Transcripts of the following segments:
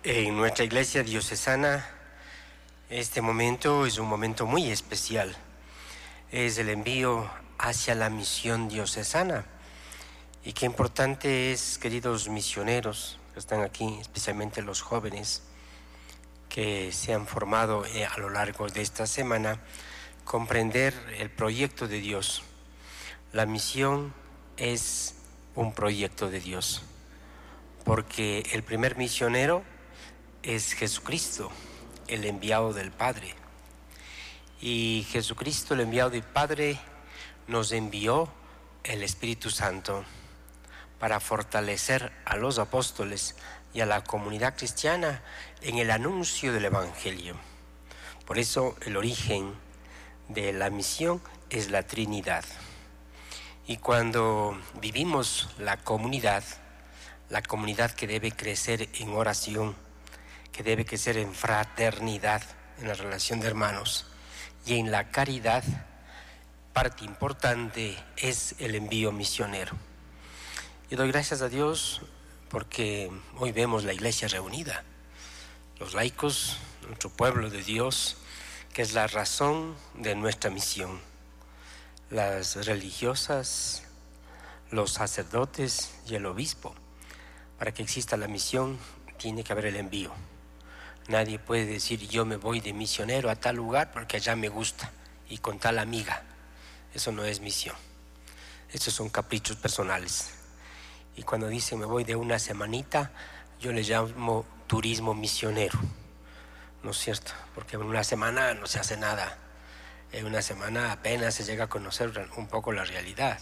En nuestra iglesia diocesana, este momento es un momento muy especial. Es el envío hacia la misión diocesana. Y qué importante es, queridos misioneros que están aquí, especialmente los jóvenes que se han formado a lo largo de esta semana, comprender el proyecto de Dios. La misión es un proyecto de Dios, porque el primer misionero es Jesucristo, el enviado del Padre. Y Jesucristo, el enviado del Padre, nos envió el Espíritu Santo para fortalecer a los apóstoles y a la comunidad cristiana en el anuncio del Evangelio. Por eso el origen de la misión es la Trinidad. Y cuando vivimos la comunidad que debe crecer en oración, que debe crecer en fraternidad, en la relación de hermanos y en la caridad, parte importante es el envío misionero. Y doy gracias a Dios porque hoy vemos la iglesia reunida, los laicos, nuestro pueblo de Dios, que es la razón de nuestra misión. Las religiosas, los sacerdotes y el obispo. Para que exista la misión tiene que haber el envío. Nadie puede decir yo me voy de misionero a tal lugar porque allá me gusta y con tal amiga. Eso no es misión. Esos son caprichos personales. Y cuando dicen me voy de una semanita, yo le llamo turismo misionero. ¿No es cierto? Porque en una semana no se hace nada. En una semana apenas se llega a conocer un poco la realidad.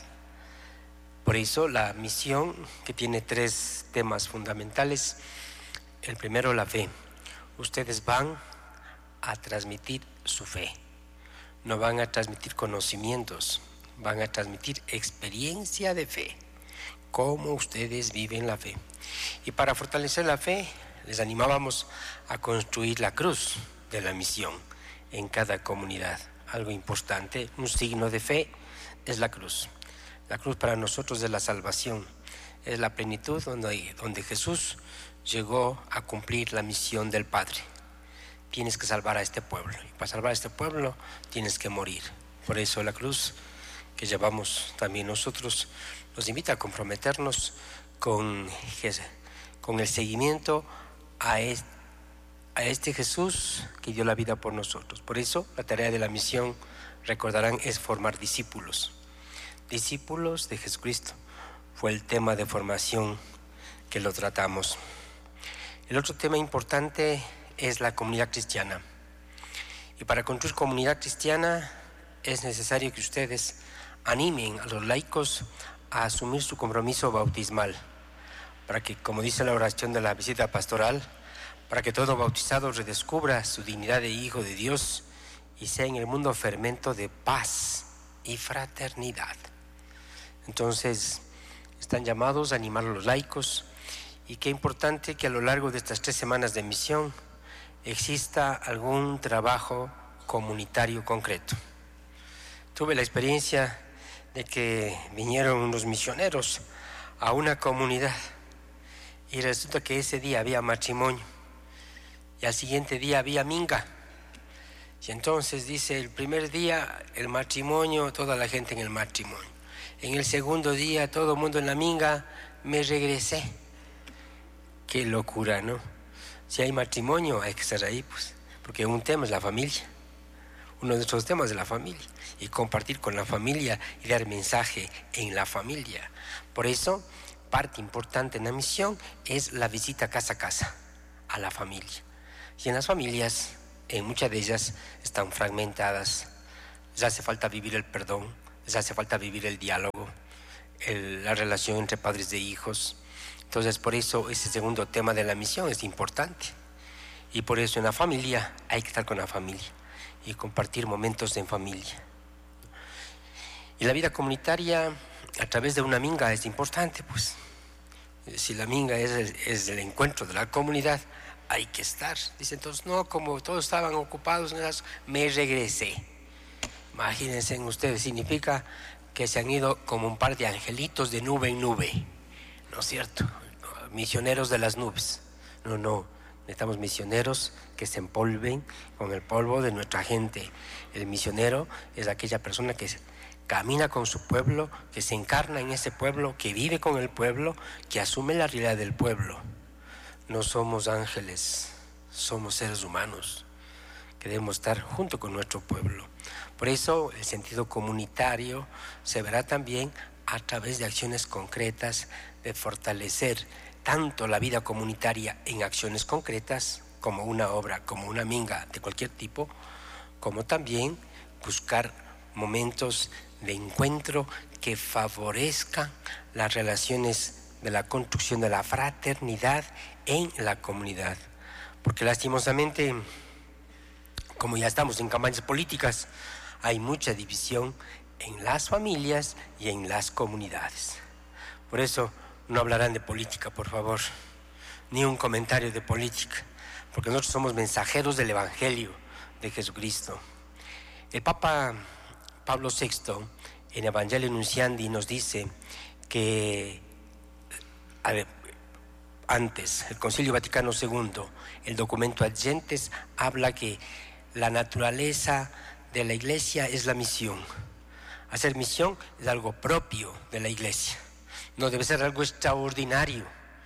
Por eso la misión, que tiene 3 temas fundamentales. El primero, la fe. Ustedes van a transmitir su fe. No van a transmitir conocimientos, van a transmitir experiencia de fe. Cómo ustedes viven la fe. Y para fortalecer la fe, les animábamos a construir la cruz de la misión en cada comunidad. Algo importante, un signo de fe es la cruz. La cruz para nosotros es la salvación, es la plenitud donde Jesús llegó a cumplir la misión del Padre. Tienes que salvar a este pueblo, y para salvar a este pueblo tienes que morir. Por eso la cruz que llevamos también nosotros nos invita a comprometernos con el seguimiento a este Jesús que dio la vida por nosotros. Por eso la tarea de la misión, recordarán, es formar discípulos. Discípulos de Jesucristo. Fue el tema de formación que lo tratamos. El otro tema importante es la comunidad cristiana. Y para construir comunidad cristiana es necesario que ustedes animen a los laicos a asumir su compromiso bautismal, para que, como dice la oración de la visita pastoral, para que todo bautizado redescubra su dignidad de hijo de Dios y sea en el mundo fermento de paz y fraternidad. Entonces, están llamados a animar a los laicos, y qué importante que a lo largo de estas 3 semanas de misión exista algún trabajo comunitario concreto. Tuve la experiencia de que vinieron unos misioneros a una comunidad y resulta que ese día había matrimonio y al siguiente día había minga. Y entonces dice, el primer día el matrimonio, toda la gente en el matrimonio. En el segundo día todo el mundo en la minga, me regresé. Qué locura, ¿no? Si hay matrimonio hay que estar ahí, pues, porque un tema es la familia. Uno de nuestros temas es la familia, y compartir con la familia y dar mensaje en la familia. Por eso, parte importante en la misión es la visita casa a casa, a la familia. Y en las familias, en muchas de ellas, están fragmentadas. Les hace falta vivir el perdón, les hace falta vivir el diálogo, la relación entre padres e hijos. Entonces, por eso ese segundo tema de la misión es importante. Y por eso en la familia hay que estar con la familia y compartir momentos en familia. Y la vida comunitaria a través de una minga es importante, pues. Si la minga es el encuentro de la comunidad, hay que estar. Dice, entonces, no, como todos estaban ocupados en eso, me regresé. Imagínense ustedes, significa que se han ido como un par de angelitos de nube en nube. ¿No es cierto? Misioneros de las nubes. No, Necesitamos misioneros que se empolven con el polvo de nuestra gente. El misionero es aquella persona que camina con su pueblo, que se encarna en ese pueblo, que vive con el pueblo, que asume la realidad del pueblo. No somos ángeles, somos seres humanos que debemos estar junto con nuestro pueblo. Por eso el sentido comunitario se verá también a través de acciones concretas, de fortalecer tanto la vida comunitaria en acciones concretas, como una obra, como una minga de cualquier tipo, como también buscar momentos de encuentro que favorezcan las relaciones de la construcción de la fraternidad en la comunidad. Porque lastimosamente, como ya estamos en campañas políticas, hay mucha división en las familias y en las comunidades. Por eso no hablarán de política, por favor, ni un comentario de política, porque nosotros somos mensajeros del Evangelio de Jesucristo. El Papa Pablo VI en Evangelii Nuntiandi nos dice que antes, el Concilio Vaticano II, el documento Ad Gentes, habla que la naturaleza de la Iglesia es la misión. Hacer misión es algo propio de la Iglesia, no debe ser algo extraordinario.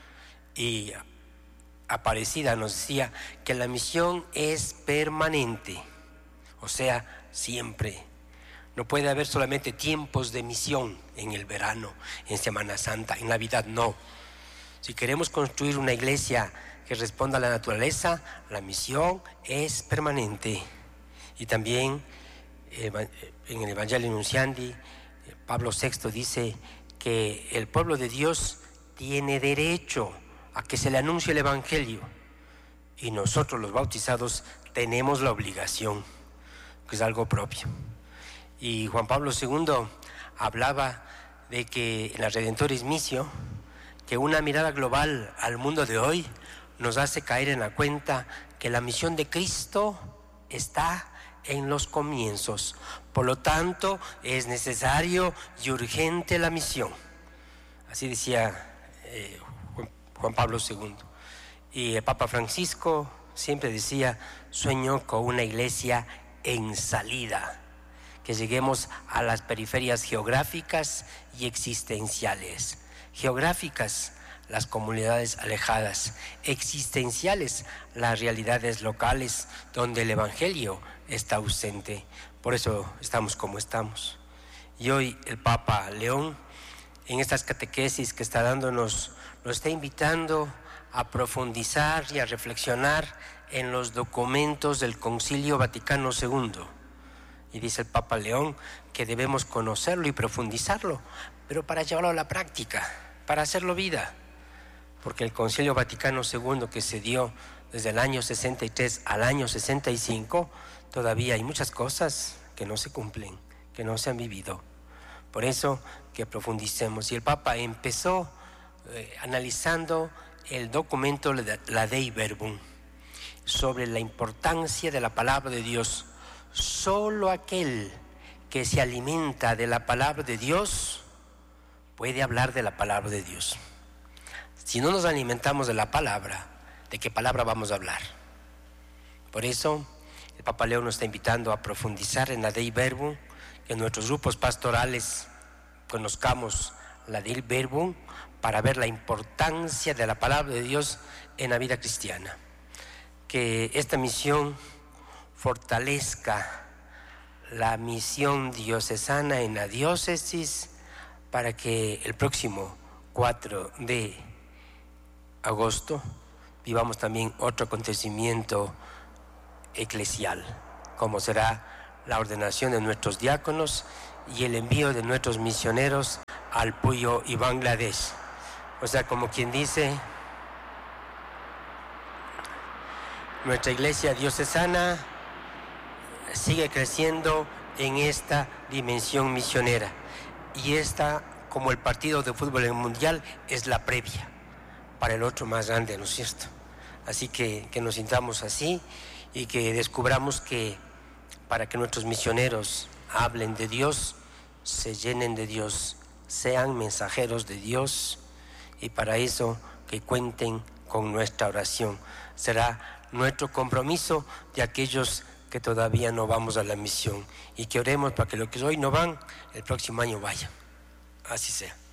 Y Aparecida nos decía que la misión es permanente, o sea, siempre. No puede haber solamente tiempos de misión en el verano, en Semana Santa, en Navidad, no. Si queremos construir una iglesia que responda a la naturaleza, la misión es permanente. Y también en el Evangelii Nuntiandi, Pablo VI dice que el pueblo de Dios tiene derecho a que se le anuncie el Evangelio, y nosotros los bautizados tenemos la obligación, que es algo propio. Y Juan Pablo II hablaba de que en la Redemptoris Missio, que una mirada global al mundo de hoy nos hace caer en la cuenta que la misión de Cristo está en los comienzos. Por lo tanto, es necesario y urgente la misión. Así decía Juan Pablo II. Y el Papa Francisco siempre decía: sueño con una iglesia en salida, que lleguemos a las periferias geográficas y existenciales. Geográficas, las comunidades alejadas; existenciales, las realidades locales donde el Evangelio está ausente. Por eso estamos como estamos. Y hoy el Papa León, en estas catequesis que está dándonos, nos está invitando a profundizar y a reflexionar en los documentos del Concilio Vaticano II. Y dice el Papa León que debemos conocerlo y profundizarlo, pero para llevarlo a la práctica, para hacerlo vida. Porque el Concilio Vaticano II, que se dio desde el año 63 al año 65, todavía hay muchas cosas que no se cumplen, que no se han vivido. Por eso que profundicemos. Y el Papa empezó analizando el documento La Dei Verbum, sobre la importancia de la palabra de Dios. Solo aquel que se alimenta de la palabra de Dios puede hablar de la palabra de Dios. Si no nos alimentamos de la palabra, ¿de qué palabra vamos a hablar? Por eso el Papa León nos está invitando a profundizar en la Dei Verbum, que en nuestros grupos pastorales conozcamos la Dei Verbum para ver la importancia de la palabra de Dios en la vida cristiana. Que esta misión fortalezca la misión diocesana en la diócesis, para que el próximo 4 de agosto vivamos también otro acontecimiento eclesial, como será la ordenación de nuestros diáconos y el envío de nuestros misioneros al Puyo y Bangladesh. O sea, como quien dice, nuestra iglesia diocesana sigue creciendo en esta dimensión misionera, y esta, como el partido de fútbol en el mundial, es la previa para el otro más grande, ¿no es cierto? Así que nos sintamos así y que descubramos que para que nuestros misioneros hablen de Dios, se llenen de Dios, sean mensajeros de Dios, y para eso que cuenten con nuestra oración. Será nuestro compromiso de aquellos que todavía no vamos a la misión, y que oremos para que los que hoy no van, el próximo año vayan. Así sea.